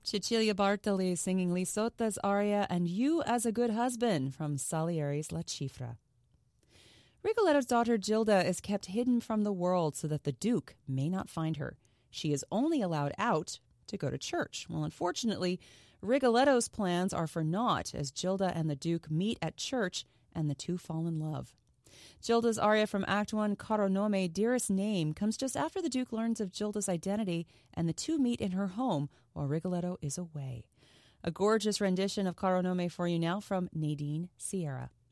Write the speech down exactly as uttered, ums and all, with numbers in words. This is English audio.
Cecilia Bartoli singing Lisotta's aria and You as a Good Husband from Salieri's La Cifra. Rigoletto's daughter Gilda is kept hidden from the world so that the Duke may not find her. She is only allowed out to go to church. Well, unfortunately, Rigoletto's plans are for naught as Gilda and the Duke meet at church and the two fall in love. Gilda's aria from Act One, Caro Nome, Dearest Name, comes just after the Duke learns of Gilda's identity and the two meet in her home while Rigoletto is away. A gorgeous rendition of Caro Nome for you now from Nadine Sierra.